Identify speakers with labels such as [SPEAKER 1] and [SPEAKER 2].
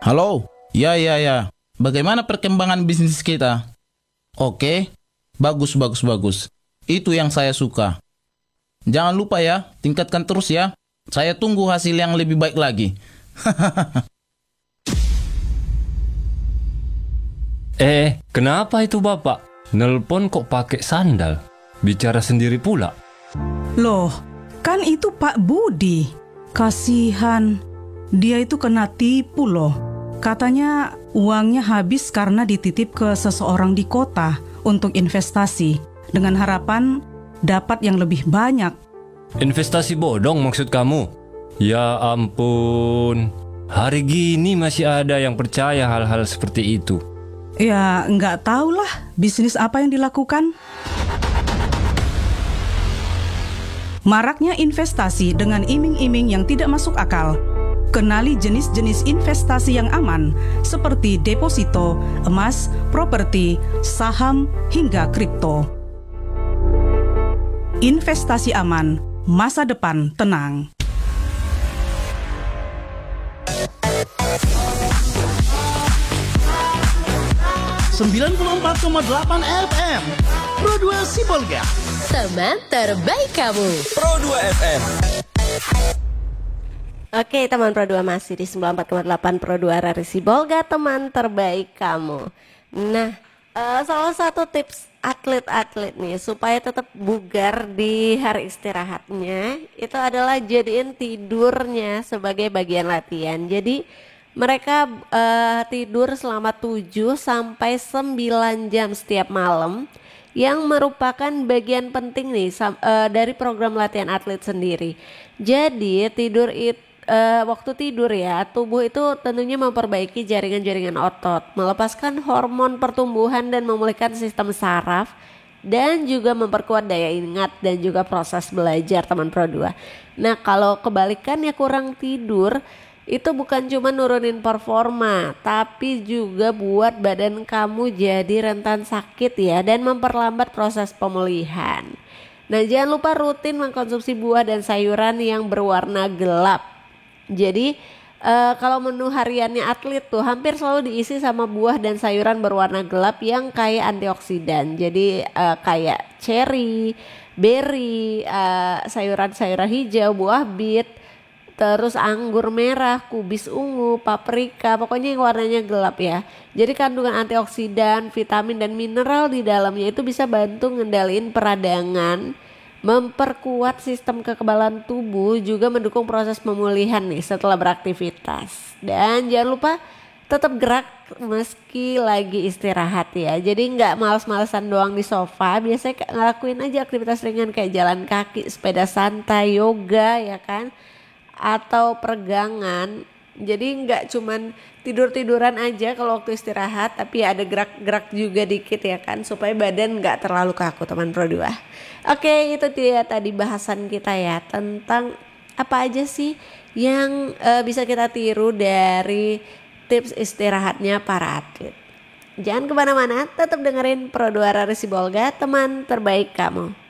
[SPEAKER 1] Halo? Ya. Bagaimana perkembangan bisnis kita? Oke, bagus. Itu yang saya suka. Jangan lupa ya, tingkatkan terus ya. Saya tunggu hasil yang lebih baik lagi.
[SPEAKER 2] Kenapa itu Bapak? Nelpon kok pakai sandal? Bicara sendiri pula.
[SPEAKER 3] Loh, kan itu Pak Budi. Kasihan. Dia itu kena tipu loh. Katanya uangnya habis karena dititip ke seseorang di kota untuk investasi dengan harapan dapat yang lebih banyak.
[SPEAKER 2] Investasi bodong maksud kamu? Ya ampun. Hari gini masih ada yang percaya hal-hal seperti itu.
[SPEAKER 3] Ya, nggak tahulah bisnis apa yang dilakukan. Maraknya investasi dengan iming-iming yang tidak masuk akal. Kenali jenis-jenis investasi yang aman seperti deposito, emas, properti, saham, hingga kripto. Investasi aman, masa depan tenang.
[SPEAKER 4] ...94,8 FM Pro 2 Sibolga,
[SPEAKER 5] teman terbaik kamu.
[SPEAKER 6] Pro 2 FM.
[SPEAKER 5] Oke teman Pro 2, masih di 94,8 Pro 2 Rari Sibolga, teman terbaik kamu. Nah, salah satu tips atlet-atlet nih supaya tetap bugar di hari istirahatnya itu adalah jadiin tidurnya sebagai bagian latihan. Jadi mereka tidur selama 7 sampai 9 jam setiap malam, yang merupakan bagian penting nih dari program latihan atlet sendiri. Jadi waktu tidur ya, tubuh itu tentunya memperbaiki jaringan-jaringan otot, melepaskan hormon pertumbuhan dan memulihkan sistem saraf, dan juga memperkuat daya ingat dan juga proses belajar teman Pro 2. Nah, kalau kebalikannya kurang tidur, itu bukan cuma nurunin performa, tapi juga buat badan kamu jadi rentan sakit ya, dan memperlambat proses pemulihan. Nah, jangan lupa rutin mengkonsumsi buah dan sayuran yang berwarna gelap. Jadi kalau menu hariannya atlet tuh hampir selalu diisi sama buah dan sayuran berwarna gelap yang kaya antioksidan. Jadi kayak cherry, berry, sayuran-sayuran hijau, buah bit, terus anggur merah, kubis ungu, paprika, pokoknya yang warnanya gelap ya. Jadi kandungan antioksidan, vitamin dan mineral di dalamnya itu bisa bantu ngendaliin peradangan, memperkuat sistem kekebalan tubuh, juga mendukung proses pemulihan nih setelah beraktivitas. Dan jangan lupa tetap gerak meski lagi istirahat ya. Jadi nggak males-malesan doang di sofa. Biasanya ngelakuin aja aktivitas ringan kayak jalan kaki, sepeda santai, yoga ya kan, atau peregangan. Jadi nggak cuman tidur-tiduran aja kalau waktu istirahat, tapi ada gerak-gerak juga dikit ya kan, supaya badan nggak terlalu kaku teman Pro 2. Oke, itu dia tadi bahasan kita ya tentang apa aja sih yang bisa kita tiru dari tips istirahatnya para atlet. Jangan kemana-mana, tetap dengerin Pro 2 Rari Sibolga, teman terbaik kamu.